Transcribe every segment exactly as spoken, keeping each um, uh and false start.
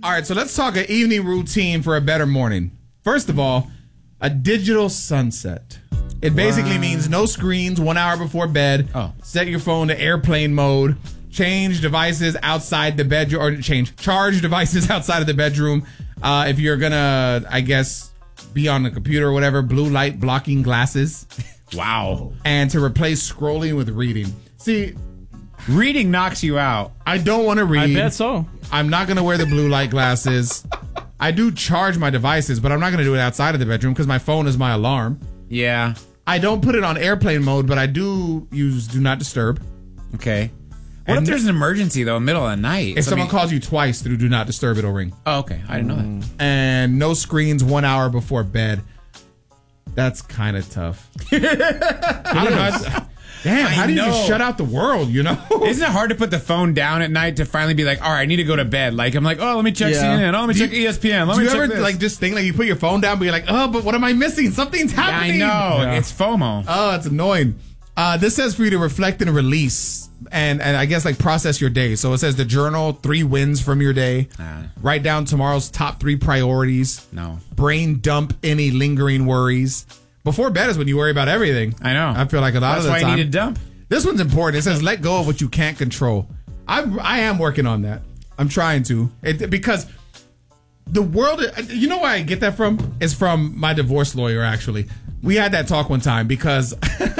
All right, so let's talk an evening routine for a better morning. First of all, a digital sunset. It basically wow. means no screens one hour before bed. Oh. Set your phone to airplane mode. Change devices outside the bedroom, or change, charge devices outside of the bedroom. Uh, if you're gonna, I guess, be on the computer or whatever, blue light blocking glasses. Wow. And to replace scrolling with reading. See, reading knocks you out. I don't want to read. I bet so. I'm not going to wear the blue light glasses. I do charge my devices, but I'm not going to do it outside of the bedroom because my phone is my alarm. Yeah. I don't put it on airplane mode, but I do use do not disturb. Okay. What and if there's an emergency, though, in the middle of the night? If so someone I mean, calls you twice through do not disturb, it'll ring. Oh, okay. I didn't know that. And no screens one hour before bed. That's kind of tough. I don't know. Damn, how I do you know. just shut out the world, you know? Isn't it hard to put the phone down at night to finally be like, all right, I need to go to bed? Like, I'm like, oh, let me check yeah. C N N. Oh, let me do check you, E S P N. Let do me you check ever, this. like, just think, like, you put your phone down, but you're like, oh, but what am I missing? Something's happening. Yeah, I know. Yeah. It's FOMO. Oh, it's annoying. Uh, this says for you to reflect and release and, and I guess, like, process your day. So it says the journal, three wins from your day. Uh, Write down tomorrow's top three priorities. No. Brain dump any lingering worries. Before bed is when you worry about everything. I know. I feel like a lot That's of the time. That's why I need a dump. This one's important. It says, let go of what you can't control. I I am working on that. I'm trying to. It, because the world, you know where I get that from? It's from my divorce lawyer, actually. We had that talk one time because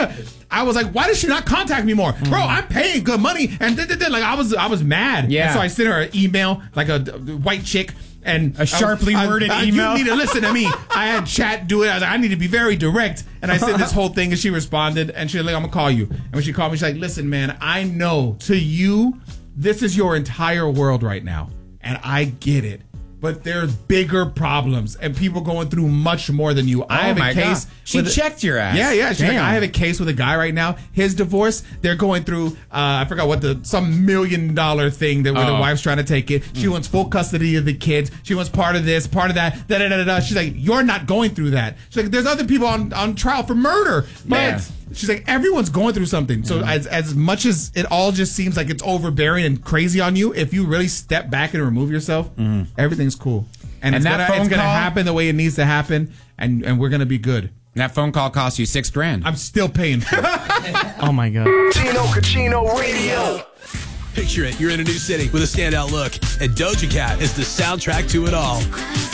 I was like, why does she not contact me more? Mm. Bro, I'm paying good money. And da, da, da, like I was I was mad. Yeah. And so I sent her an email, like a, a white chick. And a sharply I, worded I, I, email. You need to listen to me. I had chat do it. I was like, I need to be very direct. And I said this whole thing, and she responded, and she was like, I'm gonna call you. And when she called me, she's like, listen, man, I know to you, this is your entire world right now, and I get it. But there's bigger problems and people going through much more than you. Oh I have my a case. God. She checked your ass. Yeah, yeah. She's like, I have a case with a guy right now. His divorce, they're going through, uh, I forgot what the, some million dollar thing that where oh. the wife's trying to take it. She mm. wants full custody of the kids. She wants part of this, part of that. Da, da, da, da, da. She's like, you're not going through that. She's like, there's other people on, on trial for murder. But yeah. she's like, everyone's going through something. So mm. as, as much as it all just seems like it's overbearing and crazy on you, if you really step back and remove yourself, mm. everything's cool. And, and it's that gonna, phone it's gonna call, happen the way it needs to happen, and, and we're gonna be good. That phone call cost you six grand. I'm still paying for it. Oh my God. Tino Cucino Radio. Picture it, you're in a new city with a standout look, and Doja Cat is the soundtrack to it all.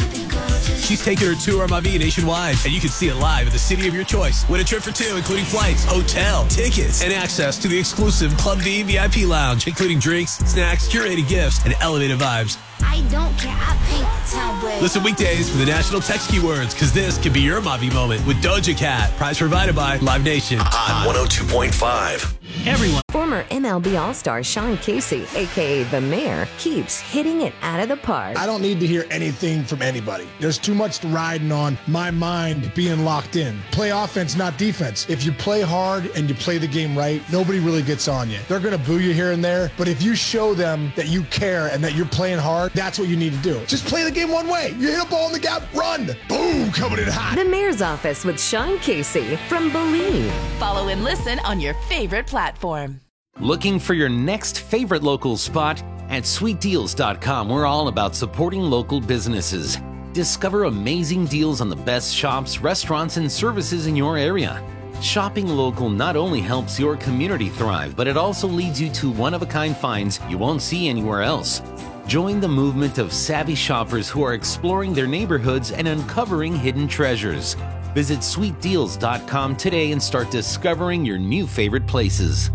She's taking her tour on Mavi nationwide, and you can see it live at the city of your choice. Win a trip for two, including flights, hotel, tickets, and access to the exclusive Club D V I P lounge, including drinks, snacks, curated gifts, and elevated vibes. I don't care. I paint the town red. Listen weekdays for the national text keywords, because this could be your Mavi moment with Doja Cat. Prize provided by Live Nation. On one oh two point five. Everyone. Former M L B All-Star Sean Casey, a k a. The Mayor, keeps hitting it out of the park. I don't need to hear anything from anybody. There's too much riding on my mind being locked in. Play offense, not defense. If you play hard and you play the game right, nobody really gets on you. They're going to boo you here and there, but if you show them that you care and that you're playing hard, that's what you need to do. Just play the game one way. You hit a ball in the gap, run. Boom, coming in hot. The Mayor's Office with Sean Casey from Believe. Follow and listen on your favorite platform. Looking for your next favorite local spot? At sweet deals dot com, we're all about supporting local businesses. Discover amazing deals on the best shops, restaurants, and services in your area. Shopping local not only helps your community thrive, but it also leads you to one-of-a-kind finds you won't see anywhere else. Join the movement of savvy shoppers who are exploring their neighborhoods and uncovering hidden treasures. Visit sweet deals dot com today and start discovering your new favorite places.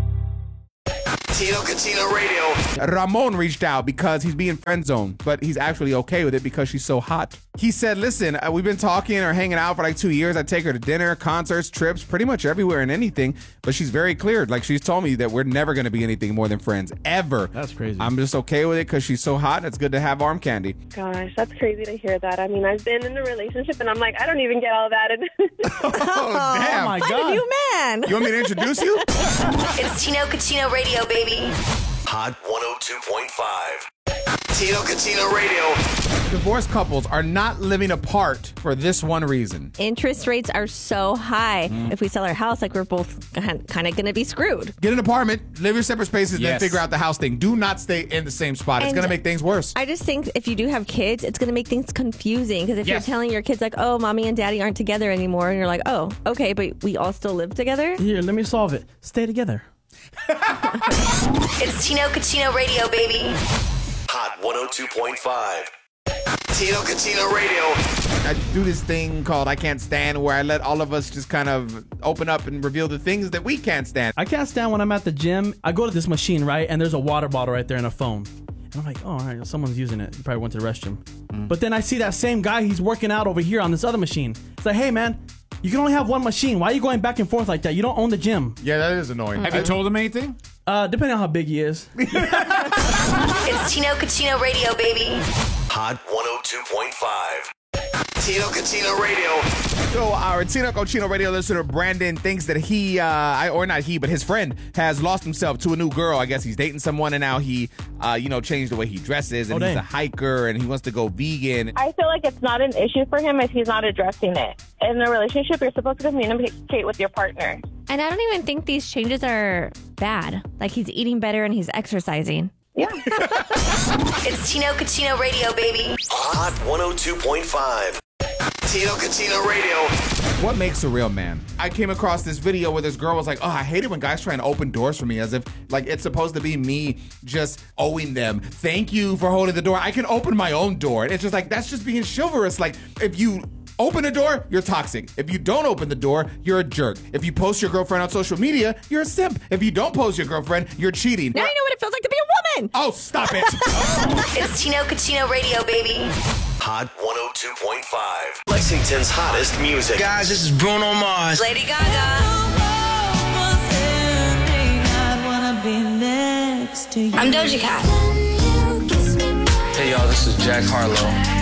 Tino Cucino Radio. Ramon reached out because he's being friend zoned, but he's actually okay with it because she's so hot. He said, listen, uh, we've been talking or hanging out for like two years. I take her to dinner, concerts, trips, pretty much everywhere and anything, but she's very clear. Like, she's told me that we're never going to be anything more than friends, ever. That's crazy. I'm just okay with it because she's so hot. It's good to have arm candy. Gosh, that's crazy to hear that. I mean, I've been in a relationship and I'm like, I don't even get all that. Oh, damn. Oh, my Find God. a new man. You want me to introduce you? It's Tino Cucino Radio, baby. Hot one oh two point five. Tino Cucino Radio. Divorced couples are not living apart for this one reason. Interest rates are so high. Mm. If we sell our house, like we're both kind of going to be screwed. Get an apartment, live your separate spaces, Yes. then figure out the house thing. Do not stay in the same spot. It's And going to make things worse. I just think if you do have kids, it's going to make things confusing. Because if Yes. you're telling your kids, like, oh, mommy and daddy aren't together anymore, and you're like, oh, okay, but we all still live together. Here, let me solve it. Stay together. It's Tino Cucino Radio, baby. Hot one oh two point five. Tino Cucino Radio. I do this thing called I Can't Stand, where I let all of us just kind of open up and reveal the things that we can't stand. I can't stand when I'm at the gym. I go to this machine, right? And there's a water bottle right there and a phone. And I'm like, oh, all right, someone's using it. He probably went to the restroom. Mm. But then I see that same guy, he's working out over here on this other machine. It's like, hey, man, you can only have one machine. Why are you going back and forth like that? You don't own the gym. Yeah, that is annoying. Have you told him anything? Uh, depending on how big he is. It's Tino Cucino Radio, baby. Hot one oh two point five. Tino Cucino Radio. So our Tino Cucino Radio listener Brandon thinks that he, uh, I, or not he, but his friend has lost himself to a new girl. I guess he's dating someone, and now he, uh, you know, changed the way he dresses, and Oh, he's dang. a hiker, and he wants to go vegan. I feel like it's not an issue for him if he's not addressing it. In a relationship, you're supposed to communicate with your partner. And I don't even think these changes are bad. Like, he's eating better and he's exercising. Yeah. It's Tino Cucino Radio, baby. Hot one oh two point five. Tino Cucino Radio. What makes a real man? I came across this video where this girl was like, oh, I hate it when guys try and open doors for me, as if like it's supposed to be me just owing them. Thank you for holding the door. I can open my own door. And it's just like, that's just being chivalrous. Like, if you open a door, you're toxic. If you don't open the door, you're a jerk. If you post your girlfriend on social media, you're a simp. If you don't post your girlfriend, you're cheating. Now you know what it feels like to be a woman. Oh, stop it. It's Tino Cucino Radio, baby. Hot one oh two point five. Lexington's hottest music. Guys, this is Bruno Mars. Lady Gaga. I'm Doja Cat. Hey, y'all, this is Jack Harlow.